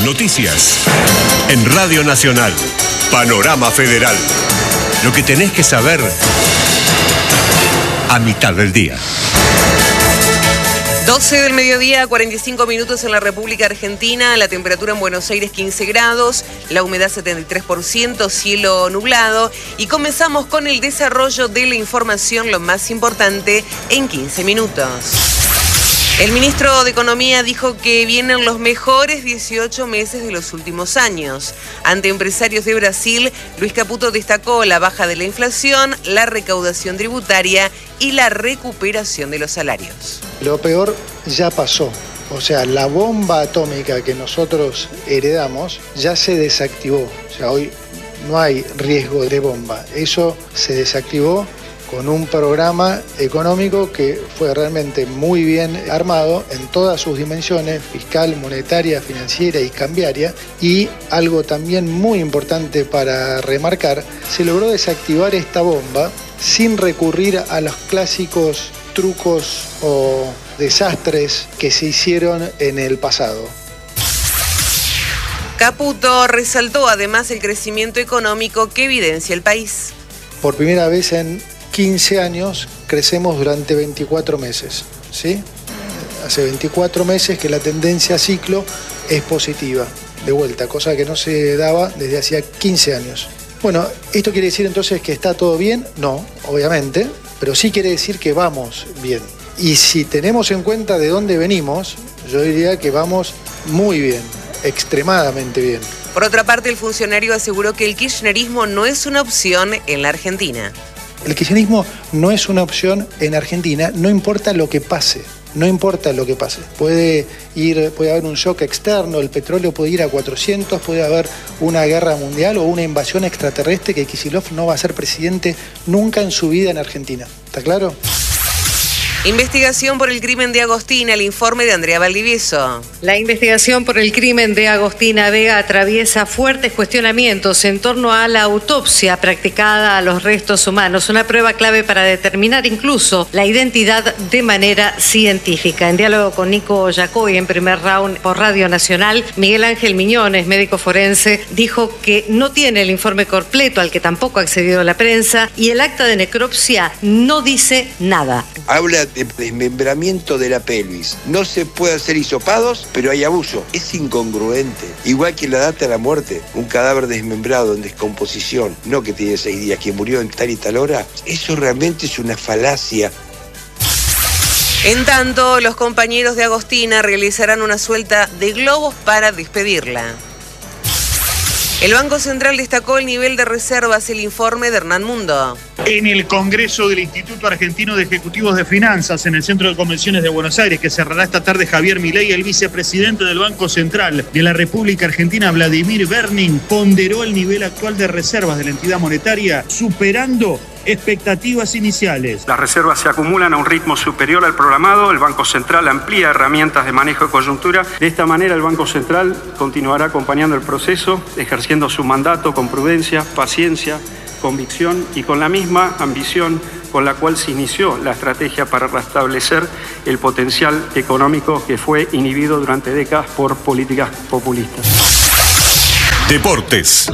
Noticias. En Radio Nacional. Panorama Federal. Lo que tenés que saber a mitad del día. 12 del mediodía, 45 minutos en la República Argentina. La temperatura en Buenos Aires 15 grados, la humedad 73%, cielo nublado. Y comenzamos con el desarrollo de la información, lo más importante, en 15 minutos. El ministro de Economía dijo que vienen los mejores 18 meses de los últimos años. Ante empresarios de Brasil, Luis Caputo destacó la baja de la inflación, la recaudación tributaria y la recuperación de los salarios. Lo peor ya pasó. O sea, la bomba atómica que nosotros heredamos ya se desactivó. O sea, hoy no hay riesgo de bomba. Eso se desactivó con un programa económico que fue realmente muy bien armado en todas sus dimensiones, fiscal, monetaria, financiera y cambiaria. Y algo también muy importante para remarcar, se logró desactivar esta bomba sin recurrir a los clásicos trucos o desastres que se hicieron en el pasado. Caputo resaltó además el crecimiento económico que evidencia el país. Por primera vez en 15 años crecemos durante 24 meses, ¿sí? Hace 24 meses que la tendencia a ciclo es positiva, de vuelta, cosa que no se daba desde hacía 15 años. Bueno, ¿esto quiere decir entonces que está todo bien? No, obviamente, pero sí quiere decir que vamos bien. Y si tenemos en cuenta de dónde venimos, yo diría que vamos muy bien, extremadamente bien. Por otra parte, el funcionario aseguró que el kirchnerismo no es una opción en la Argentina. El kirchnerismo no es una opción en Argentina, no importa lo que pase. No importa lo que pase. Puede haber un shock externo, el petróleo puede ir a 400, puede haber una guerra mundial o una invasión extraterrestre que Kicillof no va a ser presidente nunca en su vida en Argentina. ¿Está claro? Investigación por el crimen de Agostina, el informe de Andrea Valdivieso. La investigación por el crimen de Agostina Vega atraviesa fuertes cuestionamientos en torno a la autopsia practicada a los restos humanos, una prueba clave para determinar incluso la identidad de manera científica. En diálogo con Nico Yacoy en primer round por Radio Nacional, Miguel Ángel Miñones, médico forense, dijo que no tiene el informe completo al que tampoco ha accedido la prensa y el acta de necropsia no dice nada. Habla de desmembramiento de la pelvis. No se puede hacer hisopados, pero hay abuso. Es incongruente. Igual que la data de la muerte. Un cadáver desmembrado en descomposición, no que tiene 6 días, que murió en tal y tal hora. Eso realmente es una falacia. En tanto, los compañeros de Agostina realizarán una suelta de globos para despedirla. El Banco Central destacó el nivel de reservas, el informe de Hernán Mundo. En el Congreso del Instituto Argentino de Ejecutivos de Finanzas, en el Centro de Convenciones de Buenos Aires, que cerrará esta tarde, Javier Milei, el vicepresidente del Banco Central de la República Argentina, Vladimir Berning, ponderó el nivel actual de reservas de la entidad monetaria, superando expectativas iniciales. Las reservas se acumulan a un ritmo superior al programado. El Banco Central amplía herramientas de manejo de coyuntura. De esta manera, el Banco Central continuará acompañando el proceso, ejerciendo su mandato con prudencia, paciencia, convicción y con la misma ambición con la cual se inició la estrategia para restablecer el potencial económico que fue inhibido durante décadas por políticas populistas. Deportes.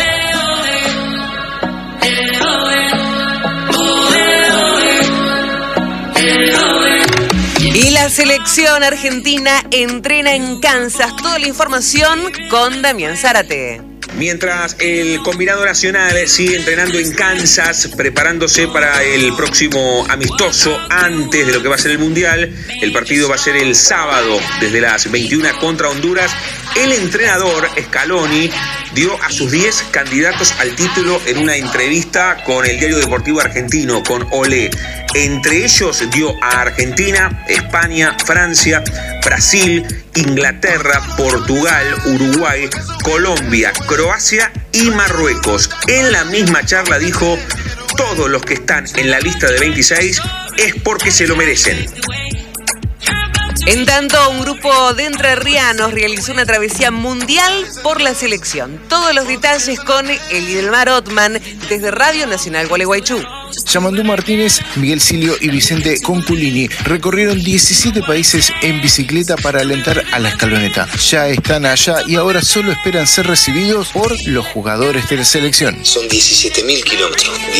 Y la selección argentina entrena en Kansas. Toda la información con Damián Zárate. Mientras el combinado nacional sigue entrenando en Kansas, preparándose para el próximo amistoso antes de lo que va a ser el Mundial. El partido va a ser el sábado desde las 21 contra Honduras. El entrenador Scaloni dio a sus 10 candidatos al título en una entrevista con el diario deportivo argentino, con Olé. Entre ellos dio a Argentina, España, Francia, Brasil, Inglaterra, Portugal, Uruguay, Colombia, Croacia y Marruecos. En la misma charla dijo: todos los que están en la lista de 26 es porque se lo merecen. En tanto, un grupo de entrerrianos realizó una travesía mundial por la selección. Todos los detalles con Elidemar Ottman desde Radio Nacional Gualeguaychú. Yamandú Martínez, Miguel Silio y Vicente Conculini recorrieron 17 países en bicicleta para alentar a la escaloneta. Ya están allá y ahora solo esperan ser recibidos por los jugadores de la selección. Son 17.000 kilómetros,